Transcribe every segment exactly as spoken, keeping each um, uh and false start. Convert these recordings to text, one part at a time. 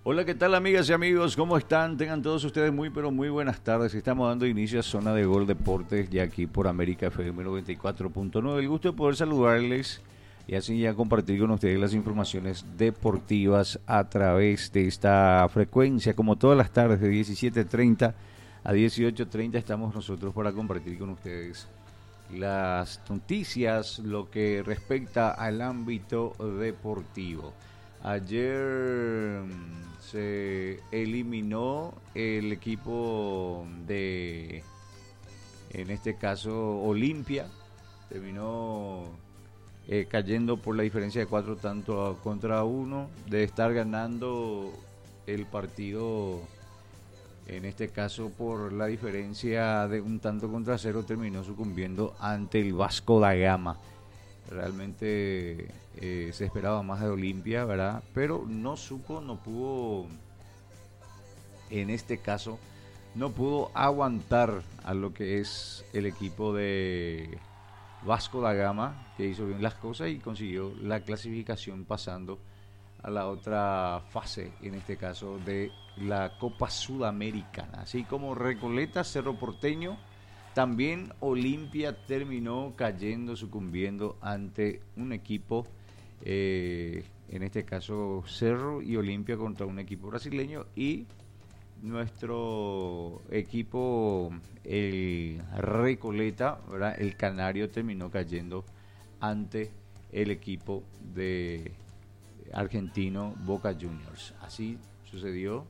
Hola, ¿qué tal amigas y amigos? ¿Cómo están? Tengan todos ustedes muy pero muy buenas tardes. Estamos dando inicio a Zona de Gol Deportes ya aquí por América F M noventa y cuatro punto nueve. El gusto de poder saludarles y así ya compartir con ustedes las informaciones deportivas a través de esta frecuencia. Como todas las tardes de diecisiete treinta a dieciocho treinta estamos nosotros para compartir con ustedes las noticias, lo que respecta al ámbito deportivo. Ayer se eliminó el equipo de, en este caso, Olimpia. Terminó eh, cayendo por la diferencia de cuatro tanto contra uno, de estar ganando el partido, en este caso por la diferencia de un tanto contra cero, terminó sucumbiendo ante el Vasco da Gama. Realmente eh, se esperaba más de Olimpia, ¿verdad? Pero no supo, no pudo, en este caso, no pudo aguantar a lo que es el equipo de Vasco da Gama, que hizo bien las cosas y consiguió la clasificación pasando a la otra fase, en este caso de la Copa Sudamericana. Así como Recoleta, Cerro Porteño, también Olimpia terminó cayendo, sucumbiendo ante un equipo, eh, en este caso Cerro y Olimpia contra un equipo brasileño, y nuestro equipo, el Recoleta, ¿verdad? El Canario, terminó cayendo ante el equipo de argentino Boca Juniors. Así sucedió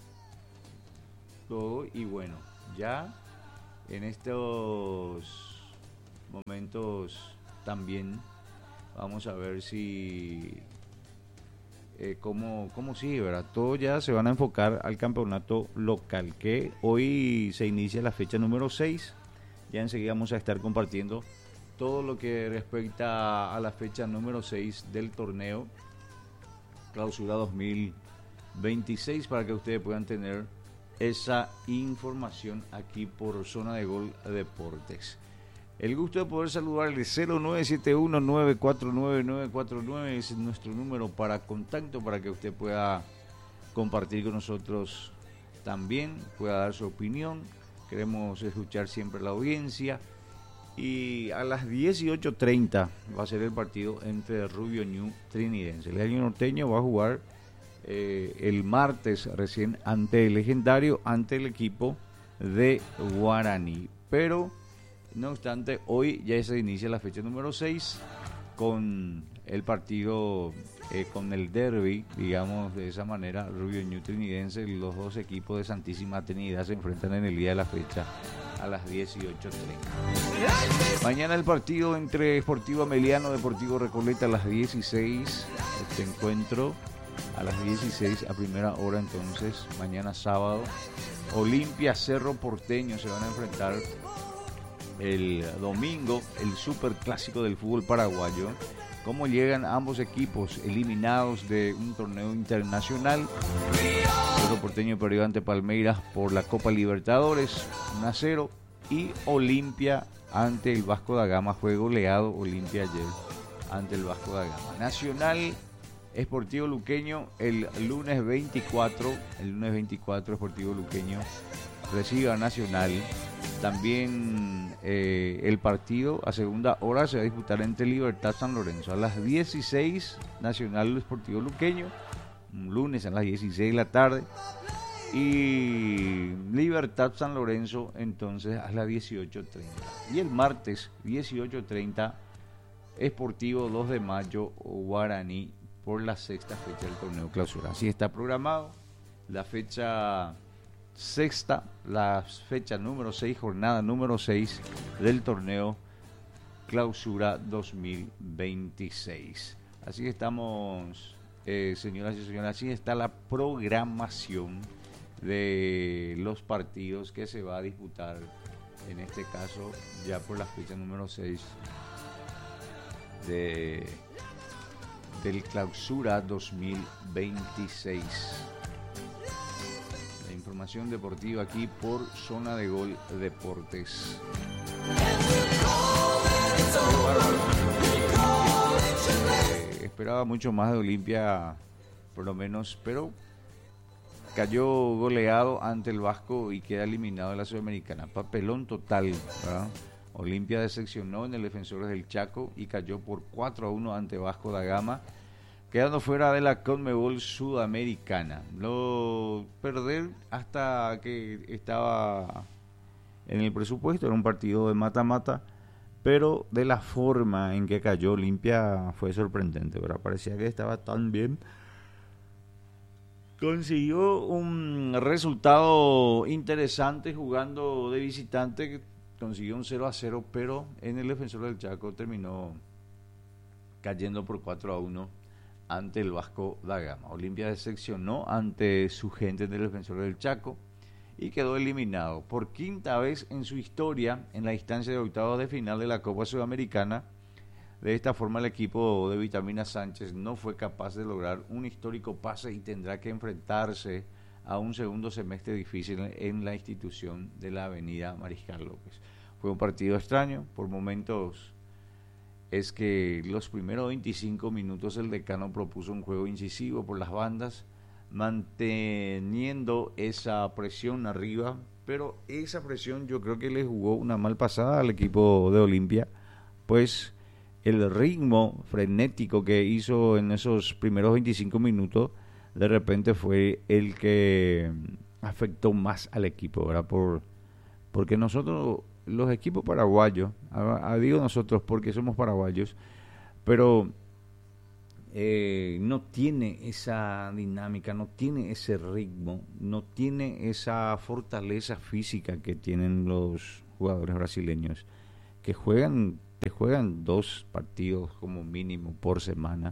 todo y bueno, ya en estos momentos también vamos a ver si eh, cómo, cómo sigue, ¿verdad? Todos ya se van a enfocar al campeonato local, que hoy se inicia la fecha número seis. Ya enseguida vamos a estar compartiendo todo lo que respecta a la fecha número seis del torneo Clausura dos mil veintiséis, para que ustedes puedan tener esa información aquí por Zona de Gol Deportes. El gusto de poder saludarles. Cero nueve siete uno nueve cuatro nueve nueve cuatro nueve es nuestro número para contacto, para que usted pueda compartir con nosotros también, pueda dar su opinión. Queremos escuchar siempre la audiencia. Y a las dieciocho treinta va a ser el partido entre Rubio Ñu Trinidense. El Gallo Norteño va a jugar Eh, el martes recién ante el Legendario, ante el equipo de Guaraní. Pero no obstante, hoy ya se inicia la fecha número seis con el partido, eh, con el derby, digamos de esa manera, Rubio Ñu Trinidense. Los dos equipos de Santísima Trinidad se enfrentan en el día de la fecha a las dieciocho treinta. Mañana el partido entre Sportivo Ameliano, Deportivo Recoleta a las dieciséis. Este encuentro a las dieciséis a primera hora. Entonces mañana sábado, Olimpia Cerro Porteño se van a enfrentar el domingo, el super clásico del fútbol paraguayo. Cómo llegan ambos equipos eliminados de un torneo internacional. Cerro Porteño perdió ante Palmeiras por la Copa Libertadores uno a cero, y Olimpia ante el Vasco da Gama fue goleado Olimpia ayer ante el Vasco da Gama. Nacional Sportivo Luqueño el lunes veinticuatro, el lunes veinticuatro Sportivo Luqueño recibe a Nacional. También eh, el partido a segunda hora se va a disputar entre Libertad San Lorenzo a las dieciséis, Nacional Sportivo Luqueño, un lunes a las dieciséis de la tarde, y Libertad San Lorenzo entonces a las dieciocho treinta. Y el martes dieciocho treinta, Sportivo dos de mayo Guaraní, por la sexta fecha del torneo Clausura. Así está programado la fecha sexta, la fecha número seis, jornada número seis del torneo Clausura dos mil veintiséis. Así que estamos, eh, señoras y señores, así está la programación de los partidos que se va a disputar, en este caso ya por la fecha número seis de del Clausura dos mil veintiséis. La información deportiva aquí por Zona de Gol Deportes. Eh, esperaba mucho más de Olimpia, por lo menos, pero cayó goleado ante el Vasco y queda eliminado de la Sudamericana. Papelón total, ¿verdad? Olimpia decepcionó en el Defensores del Chaco y cayó por cuatro a uno ante Vasco da Gama, quedando fuera de la Conmebol Sudamericana. Lo perder hasta que estaba en el presupuesto, era un partido de mata-mata, pero de la forma en que cayó Olimpia fue sorprendente, ¿verdad? Parecía que estaba tan bien. Consiguió un resultado interesante jugando de visitante, consiguió un cero a cero, pero en el Defensor del Chaco terminó cayendo por cuatro a uno ante el Vasco da Gama. Olimpia decepcionó ante su gente en el Defensor del Chaco y quedó eliminado por quinta vez en su historia en la instancia de octavos de final de la Copa Sudamericana. De esta forma el equipo de Vitamina Sánchez no fue capaz de lograr un histórico pase y tendrá que enfrentarse a un segundo semestre difícil en la institución de la Avenida Mariscal López. Fue un partido extraño, por momentos es que los primeros veinticinco minutos el decano propuso un juego incisivo por las bandas, manteniendo esa presión arriba, pero esa presión yo creo que le jugó una mal pasada al equipo de Olimpia, pues el ritmo frenético que hizo en esos primeros veinticinco minutos de repente fue el que afectó más al equipo, ¿verdad? Por, porque nosotros, los equipos paraguayos, a, a, digo nosotros porque somos paraguayos, pero eh, no tiene esa dinámica, no tiene ese ritmo, no tiene esa fortaleza física que tienen los jugadores brasileños, que juegan, que juegan dos partidos como mínimo por semana.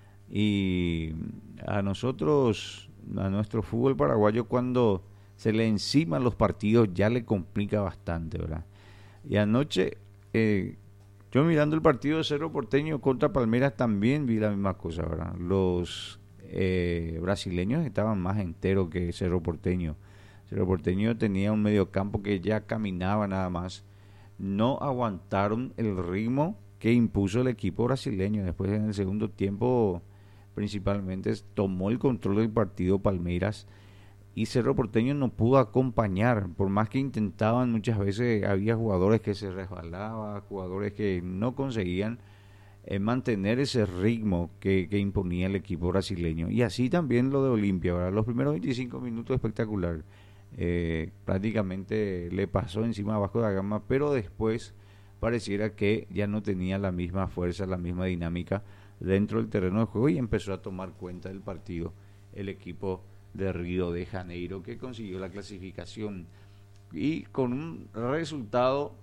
Y a nosotros, a nuestro fútbol paraguayo, cuando se le enciman los partidos ya le complica bastante, ¿verdad? Y anoche, eh, yo mirando el partido de Cerro Porteño contra Palmeiras también vi la misma cosa, ¿verdad? Los eh, brasileños estaban más enteros que Cerro Porteño. Cerro Porteño tenía un mediocampo que ya caminaba nada más. No aguantaron el ritmo que impuso el equipo brasileño. Después en el segundo tiempo principalmente tomó el control del partido Palmeiras y Cerro Porteño no pudo acompañar, por más que intentaban. Muchas veces había jugadores que se resbalaban, jugadores que no conseguían eh, mantener ese ritmo que, que imponía el equipo brasileño. Y así también lo de Olimpia, ¿verdad? Los primeros veinticinco minutos espectacular, eh, prácticamente le pasó encima a Vasco da Gama, pero después pareciera que ya no tenía la misma fuerza, la misma dinámica dentro del terreno de juego y empezó a tomar cuenta del partido el equipo de Río de Janeiro, que consiguió la clasificación y con un resultado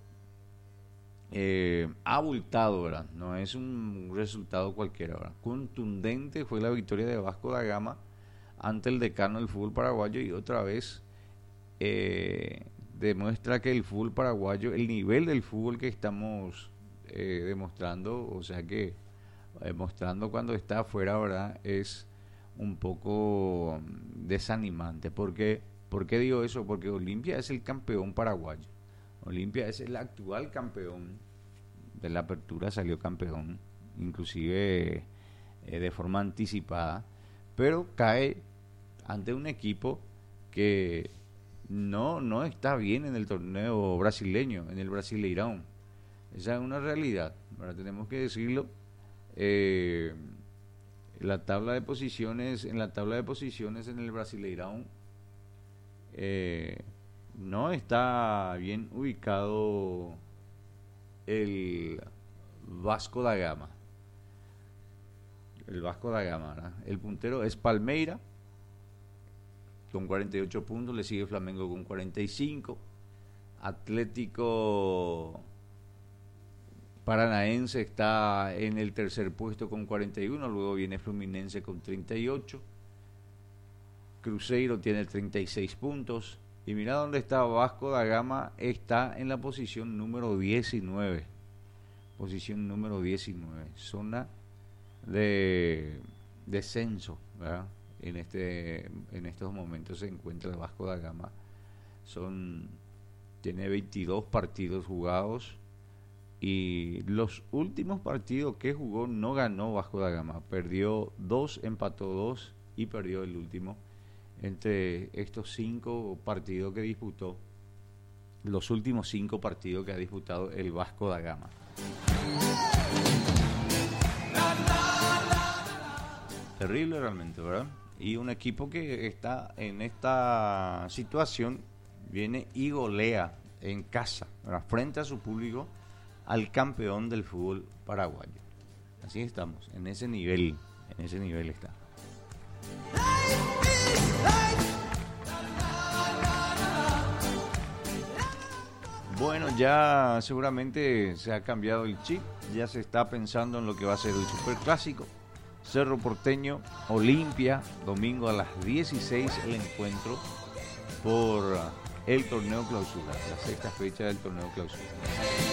eh, abultado, ¿verdad? No es un resultado cualquiera, ¿verdad? Contundente fue la victoria de Vasco da Gama ante el decano del fútbol paraguayo y otra vez eh, demuestra que el fútbol paraguayo, el nivel del fútbol que estamos eh, demostrando, o sea que eh, mostrando cuando está afuera, ¿verdad? Es un poco desanimante. ¿Por qué? ¿Por qué digo eso? Porque Olimpia es el campeón paraguayo. Olimpia es el actual campeón de la apertura, salió campeón, inclusive eh, de forma anticipada, pero cae ante un equipo que no, no está bien en el torneo brasileño, en el Brasileirão. Esa es una realidad, ¿verdad? Tenemos que decirlo. Eh, la tabla de posiciones, en la tabla de posiciones en el Brasileirão eh, no está bien ubicado el Vasco da Gama. El Vasco da Gama, ¿verdad? El puntero es Palmeira con cuarenta y ocho puntos, le sigue Flamengo con cuarenta y cinco, Atlético Paranaense está en el tercer puesto con cuarenta y uno, luego viene Fluminense con treinta y ocho, Cruzeiro tiene treinta y seis puntos, y mira dónde está Vasco da Gama, está en la posición número diecinueve, posición número diecinueve, zona de descenso, ¿verdad? En este en estos momentos se encuentra el Vasco da Gama. Son tiene veintidós partidos jugados y los últimos partidos que jugó no ganó Vasco da Gama, perdió dos, empató dos y perdió el último. entre estos cinco partidos que disputó, los últimos cinco partidos que ha disputado el Vasco da Gama. Terrible realmente, ¿verdad? Y un equipo que está en esta situación viene y golea en casa, ¿verdad?, frente a su público, al campeón del fútbol paraguayo. Así estamos, en ese nivel, en ese nivel está. Bueno, ya seguramente se ha cambiado el chip, ya se está pensando en lo que va a ser el superclásico. Cerro Porteño, Olimpia, domingo a las dieciséis el encuentro por el torneo clausura, la sexta fecha del torneo clausura.